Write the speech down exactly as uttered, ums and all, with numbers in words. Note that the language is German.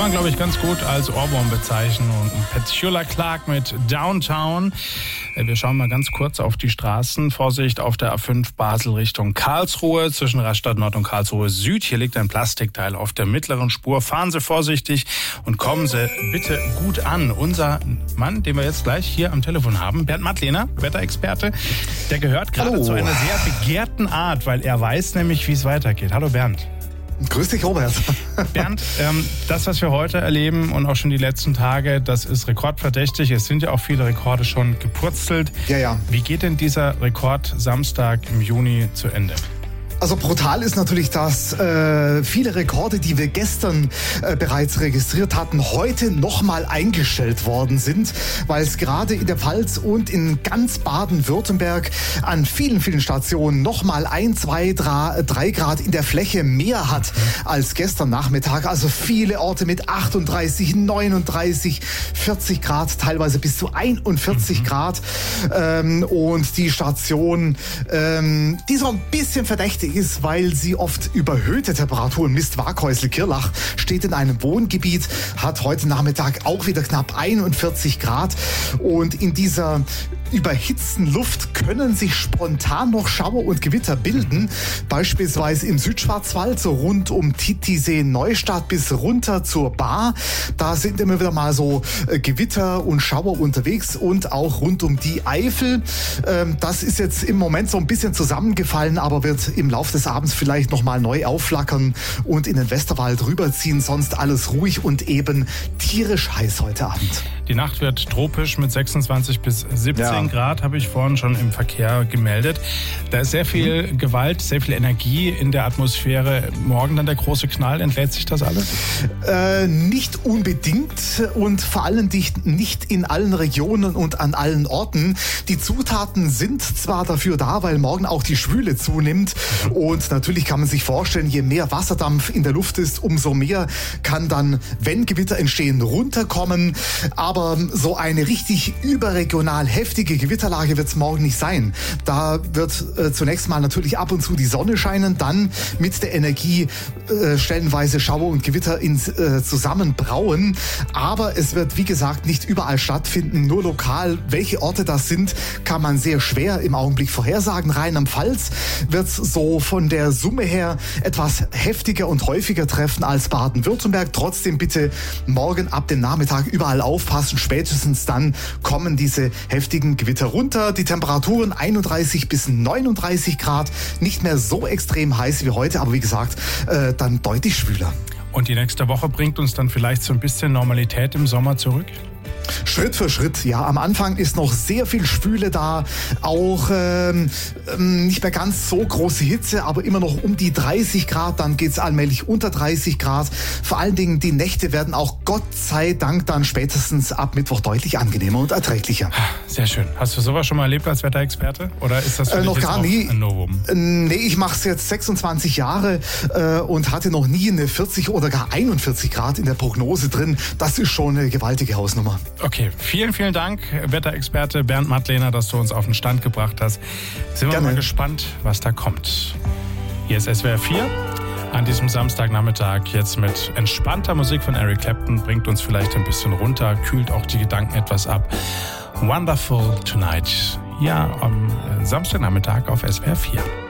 man, glaube ich, ganz gut als Ohrwurm bezeichnen. Und Petula Clark mit Downtown. Wir schauen mal ganz kurz auf die Straßen. Vorsicht auf der A fünf Basel Richtung Karlsruhe zwischen Rastatt Nord und Karlsruhe Süd. Hier liegt ein Plastikteil auf der mittleren Spur. Fahren Sie vorsichtig und kommen Sie bitte gut an. Unser Mann, den wir jetzt gleich hier am Telefon haben, Bernd Mattlehner, Wetterexperte, der gehört gerade Hallo. zu einer sehr begehrten Art, weil er weiß nämlich, wie es weitergeht. Hallo Bernd. Grüß dich, Robert. Bernd, ähm, das, was wir heute erleben und auch schon die letzten Tage, das ist rekordverdächtig. Es sind ja auch viele Rekorde schon gepurzelt. Ja, ja. Wie geht denn dieser Rekord Samstag im Juni zu Ende? Also brutal ist natürlich, dass äh, viele Rekorde, die wir gestern äh, bereits registriert hatten, heute nochmal eingestellt worden sind, weil es gerade in der Pfalz und in ganz Baden-Württemberg an vielen, vielen Stationen nochmal ein, zwei, drei Grad in der Fläche mehr hat als gestern Nachmittag. Also viele Orte mit achtunddreißig, neununddreißig, vierzig Grad, teilweise bis zu einundvierzig mhm. Grad. Ähm, und die Station, ähm, die so ein bisschen verdächtig ist, weil sie oft überhöhte Temperaturen misst. Waghäusel-Kirlach steht in einem Wohngebiet, hat heute Nachmittag auch wieder knapp einundvierzig Grad. Und in dieser überhitzten Luft können sich spontan noch Schauer und Gewitter bilden. Beispielsweise im Südschwarzwald, so rund um Titisee-Neustadt bis runter zur Baar. Da sind immer wieder mal so äh, Gewitter und Schauer unterwegs und auch rund um die Eifel. Ähm, das ist jetzt im Moment so ein bisschen zusammengefallen, aber wird im Laufe des Abends vielleicht nochmal neu aufflackern und in den Westerwald rüberziehen. Sonst alles ruhig und eben tierisch heiß heute Abend. Die Nacht wird tropisch mit sechsundzwanzig bis siebzehn ja. Grad, habe ich vorhin schon im Verkehr gemeldet. Da ist sehr viel mhm. Gewalt, sehr viel Energie in der Atmosphäre. Morgen dann der große Knall, entlädt sich das alles? Äh, nicht unbedingt und vor allem nicht in allen Regionen und an allen Orten. Die Zutaten sind zwar dafür da, weil morgen auch die Schwüle zunimmt mhm. und natürlich kann man sich vorstellen, je mehr Wasserdampf in der Luft ist, umso mehr kann dann, wenn Gewitter entstehen, runterkommen. Aber Aber so eine richtig überregional heftige Gewitterlage wird es morgen nicht sein. Da wird äh, zunächst mal natürlich ab und zu die Sonne scheinen, dann mit der Energie äh, stellenweise Schauer und Gewitter ins äh, Zusammenbrauen. Aber es wird, wie gesagt, nicht überall stattfinden, nur lokal. Welche Orte das sind, kann man sehr schwer im Augenblick vorhersagen. Rheinland-Pfalz wird es so von der Summe her etwas heftiger und häufiger treffen als Baden-Württemberg. Trotzdem bitte morgen ab dem Nachmittag überall aufpassen. Spätestens dann kommen diese heftigen Gewitter runter. Die Temperaturen einunddreißig bis neununddreißig Grad. Nicht mehr so extrem heiß wie heute, aber wie gesagt, äh, dann deutlich schwüler. Und die nächste Woche bringt uns dann vielleicht so ein bisschen Normalität im Sommer zurück? Schritt für Schritt, ja. Am Anfang ist noch sehr viel Schwüle da, auch ähm, nicht mehr ganz so große Hitze, aber immer noch um die dreißig Grad. Dann geht's allmählich unter dreißig Grad. Vor allen Dingen die Nächte werden auch Gott sei Dank dann spätestens ab Mittwoch deutlich angenehmer und erträglicher. Sehr schön. Hast du sowas schon mal erlebt als Wetterexperte? Oder ist das für äh, dich noch jetzt gar auch nie. ein Novum? Nee, ich mache es jetzt sechsundzwanzig Jahre äh, und hatte noch nie eine vierzig oder gar einundvierzig Grad in der Prognose drin. Das ist schon eine gewaltige Hausnummer. Okay, vielen, vielen Dank, Wetterexperte Bernd Mattlehner, dass du uns auf den Stand gebracht hast. Sind wir Gerne. mal gespannt, was da kommt. Hier ist S W R vier. An diesem Samstagnachmittag jetzt mit entspannter Musik von Eric Clapton. Bringt uns vielleicht ein bisschen runter, kühlt auch die Gedanken etwas ab. Wonderful Tonight. Ja, am Samstagnachmittag auf S W R vier.